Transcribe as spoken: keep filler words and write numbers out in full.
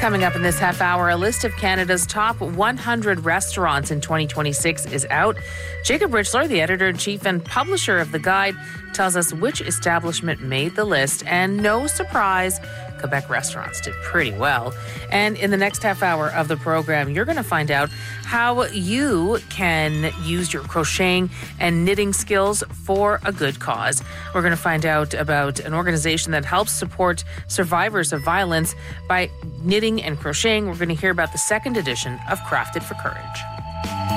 Coming up in this half hour, a list of Canada's top one hundred restaurants in twenty twenty-six is out. Jacob Richler, the editor-in-chief and publisher of the guide, tells us which establishment made the list. And no surprise, Quebec restaurants did pretty well. And in the next half hour of the program, you're going to find out how you can use your crocheting and knitting skills for a good cause. We're going to find out about an organization that helps support survivors of violence by knitting and crocheting. We're going to hear about the second edition of Crafted for Courage.